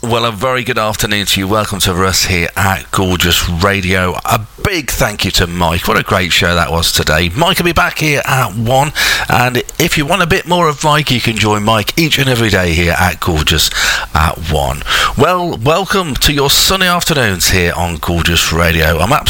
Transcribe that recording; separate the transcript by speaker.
Speaker 1: Well, a very good afternoon to you. Welcome to us here at Gorgeous Radio. A big thank you to Mike. What a great show that was today. Mike will be back here at 1, and if you want a bit more of Mike, you can join Mike each and every day here at Gorgeous at 1. Well, welcome to your sunny afternoons here on Gorgeous Radio. I'm